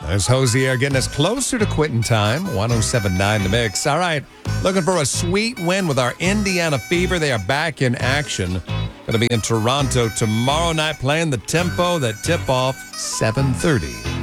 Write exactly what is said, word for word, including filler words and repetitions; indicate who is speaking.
Speaker 1: There's Hosier getting us closer to quitting time. one oh seven point nine The Mix. All right. Looking for a sweet win with our Indiana Fever. They are back in action. Going to be in Toronto tomorrow night playing the Tempo. That tip-off, seven thirty.